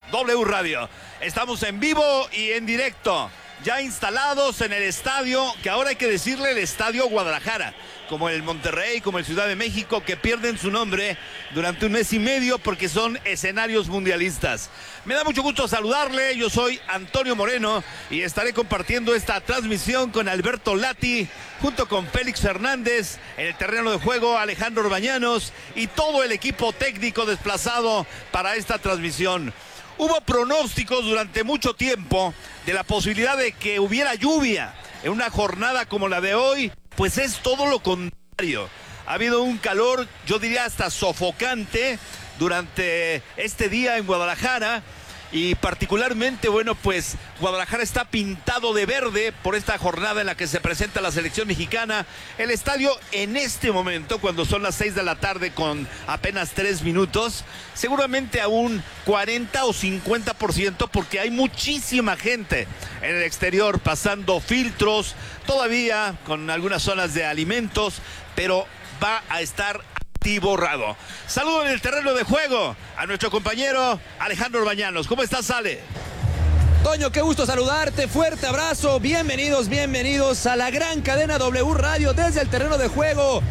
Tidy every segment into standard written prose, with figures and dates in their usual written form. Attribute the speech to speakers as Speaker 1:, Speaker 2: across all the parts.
Speaker 1: W Radio. Estamos en vivo y en directo, ya instalados en el estadio, que ahora hay que decirle el Estadio Guadalajara, como el Monterrey, como el Ciudad de México, que pierden su nombre durante un mes y medio porque son escenarios mundialistas. Me da mucho gusto saludarle, yo soy Antonio Moreno y estaré compartiendo esta transmisión con Alberto Lati, junto con Félix Fernández, en el terreno de juego Alejandro Orbañanos y todo el equipo técnico desplazado para esta transmisión. Hubo pronósticos durante mucho tiempo de la posibilidad de que hubiera lluvia en una jornada como la de hoy, pues es todo lo contrario. Ha habido un calor, yo diría hasta sofocante, durante este día en Guadalajara. Y particularmente, bueno, pues Guadalajara está pintado de verde por esta jornada en la que se presenta la selección mexicana. El estadio en este momento, cuando son las 6 de la tarde con apenas 3 minutos, seguramente a un 40 o 50%, porque hay muchísima gente en el exterior pasando filtros, todavía con algunas zonas de alimentos, pero va a estar borrado. Saludo en el terreno de juego a nuestro compañero Alejandro Orbañanos. ¿Cómo estás, Ale?
Speaker 2: Toño, qué gusto saludarte, fuerte abrazo, bienvenidos a la gran cadena W Radio desde el terreno de juego.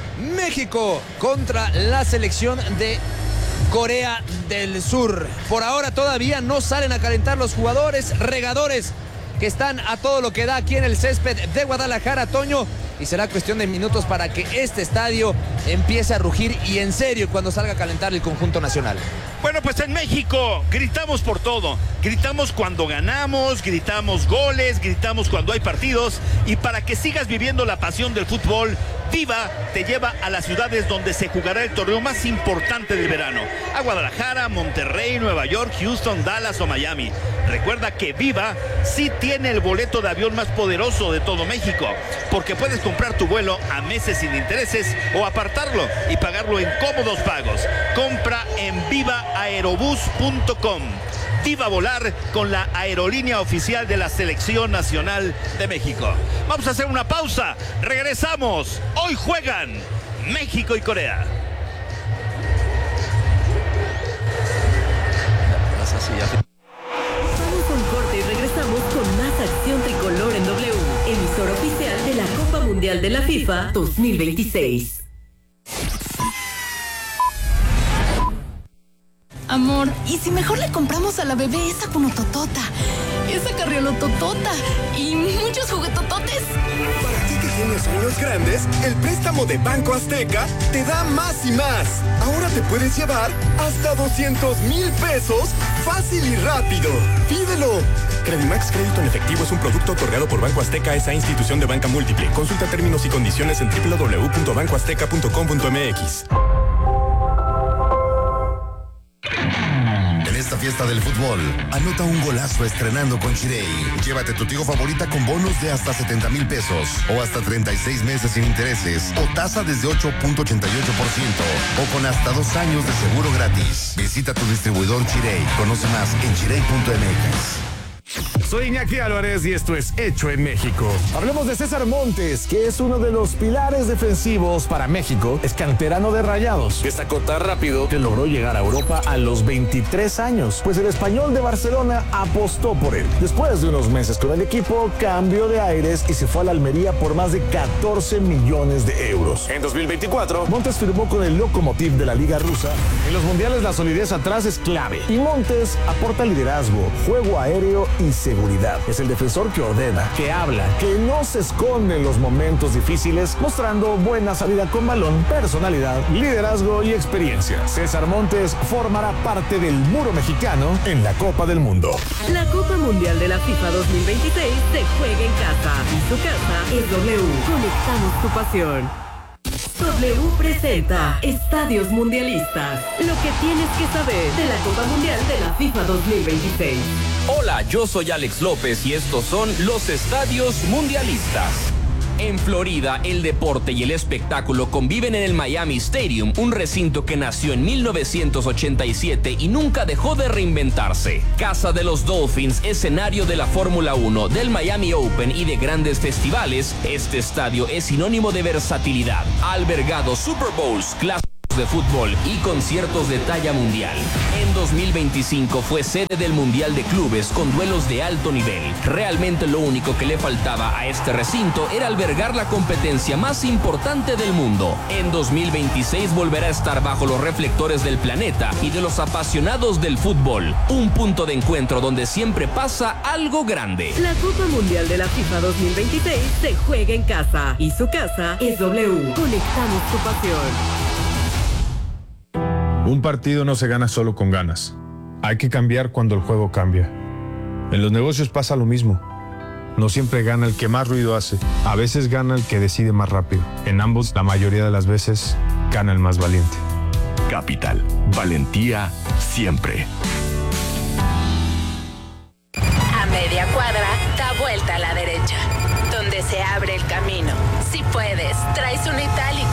Speaker 2: México contra la selección de Corea del Sur. Por ahora todavía no salen a calentar los jugadores, regadores que están a todo lo que da aquí en el césped de Guadalajara, Toño. Y será cuestión de minutos para que este estadio empiece a rugir y en serio cuando salga a calentar el conjunto nacional.
Speaker 1: Bueno, pues en México gritamos por todo. Gritamos cuando ganamos, gritamos goles, gritamos cuando hay partidos. Y para que sigas viviendo la pasión del fútbol, Viva te lleva a las ciudades donde se jugará el torneo más importante del verano. A Guadalajara, Monterrey, Nueva York, Houston, Dallas o Miami. Recuerda que Viva sí tiene el boleto de avión más poderoso de todo México, porque puedes comprar tu vuelo a meses sin intereses o apartarlo y pagarlo en cómodos pagos. Compra en vivaaerobus.com. Viva volar con la aerolínea oficial de la Selección Nacional de México. Vamos a hacer una pausa. Regresamos. Hoy juegan México y Corea.
Speaker 3: Vamos a un corte y regresamos con más acción tricolor en W, emisora oficial de la Copa Mundial de la FIFA 2026.
Speaker 4: Amor, ¿y si mejor le compramos a la bebé esa cunototota, esa carriolototota y muchos juguetototes?
Speaker 5: Para ti que tienes sueños grandes, el préstamo de Banco Azteca te da más y más. Ahora te puedes llevar hasta 200,000 pesos fácil y rápido. ¡Pídelo! Credimax Crédito en Efectivo es un producto otorgado por Banco Azteca, esa institución de banca múltiple. Consulta términos y condiciones en www.bancoazteca.com.mx.
Speaker 6: Esta fiesta del fútbol, anota un golazo estrenando con Chirey. Llévate tu Tigo favorita con bonos de hasta 70,000 pesos o hasta 36 meses sin intereses o tasa desde 8.88% o con hasta 2 años de seguro gratis. Visita tu distribuidor Chirey. Conoce más en chirey.mx.
Speaker 7: Soy Iñaki Álvarez y esto es Hecho en México. Hablemos de César Montes, que es uno de los pilares defensivos para México. Es canterano de Rayados. Destacó tan rápido que logró llegar a Europa a los 23 años, pues el Español de Barcelona apostó por él. Después de unos meses con el equipo, cambió de aires y se fue a la Almería por más de 14 millones de euros. En 2024, Montes firmó con el Lokomotiv de la Liga Rusa. En los mundiales la solidez atrás es clave y Montes aporta liderazgo, juego aéreo y seguridad. Es el defensor que ordena, que habla, que no se esconde en los momentos difíciles, mostrando buena salida con balón, personalidad, liderazgo y experiencia. César Montes formará parte del muro mexicano en la Copa del Mundo.
Speaker 3: La Copa Mundial de la FIFA 2026 se juega en casa y su casa es W. Conectamos tu pasión. W presenta Estadios Mundialistas. Lo que tienes que saber de la Copa Mundial de la FIFA 2026.
Speaker 8: Hola, yo soy Alex López y estos son los Estadios Mundialistas. En Florida, el deporte y el espectáculo conviven en el Miami Stadium, un recinto que nació en 1987 y nunca dejó de reinventarse. Casa de los Dolphins, escenario de la Fórmula 1, del Miami Open y de grandes festivales, este estadio es sinónimo de versatilidad. Ha albergado Super Bowls, clásicos de fútbol y conciertos de talla mundial. En 2025 fue sede del Mundial de Clubes con duelos de alto nivel. Realmente lo único que le faltaba a este recinto era albergar la competencia más importante del mundo. En 2026 volverá a estar bajo los reflectores del planeta y de los apasionados del fútbol. Un punto de encuentro donde siempre pasa algo grande.
Speaker 3: La Copa Mundial de la FIFA 2026 se juega en casa y su casa es W. Conectamos tu pasión.
Speaker 9: Un partido no se gana solo con ganas. Hay que cambiar cuando el juego cambia. En los negocios pasa lo mismo. No siempre gana el que más ruido hace. A veces gana el que decide más rápido. En ambos, la mayoría de las veces, gana el más valiente.
Speaker 10: Capital. Valentía siempre.
Speaker 11: A media cuadra, da vuelta a la derecha, donde se abre el camino. Si puedes, traes una itálica